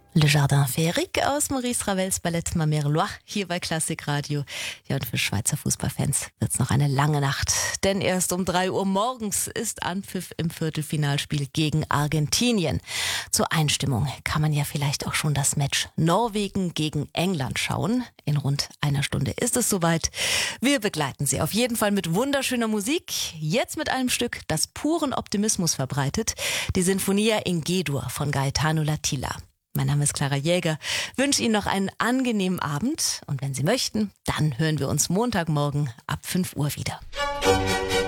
Le Jardin Féerique aus Maurice Ravels Ballett Ma Mère Loire hier bei Klassik Radio. Ja, und für Schweizer Fußballfans wird's noch eine lange Nacht. Denn erst um 3 Uhr morgens ist Anpfiff im Viertelfinalspiel gegen Argentinien. Zur Einstimmung kann man ja vielleicht auch schon das Match Norwegen gegen England schauen. In rund einer Stunde ist es soweit. Wir begleiten Sie auf jeden Fall mit wunderschöner Musik. Jetzt mit einem Stück, das puren Optimismus verbreitet. Die Sinfonia in G-Dur von Gaetano Latilla. Mein Name ist Clara Jäger, wünsche Ihnen noch einen angenehmen Abend und wenn Sie möchten, dann hören wir uns Montagmorgen ab 5 Uhr wieder.